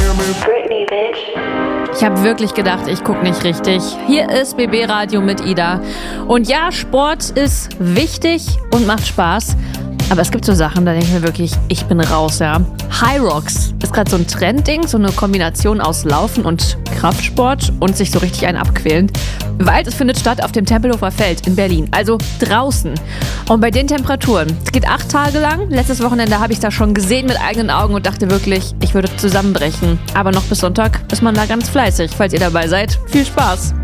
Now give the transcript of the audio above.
Britney, bitch. Ich habe wirklich gedacht, ich gucke nicht richtig. Hier ist BB Radio mit Ida. Und ja, Sport ist wichtig und macht Spaß. Aber es gibt so Sachen, da denke ich mir wirklich, ich bin raus, ja. High Rocks ist gerade so ein Trendding, so eine Kombination aus Laufen und Kraftsport und sich so richtig einen abquälen. Weil es findet statt auf dem Tempelhofer Feld in Berlin, also draußen. Und bei den Temperaturen, es geht 8 Tage lang. Letztes Wochenende habe ich da schon gesehen mit eigenen Augen und dachte wirklich, ich würde zusammenbrechen. Aber noch bis Sonntag ist man da ganz fleißig. Falls ihr dabei seid, viel Spaß.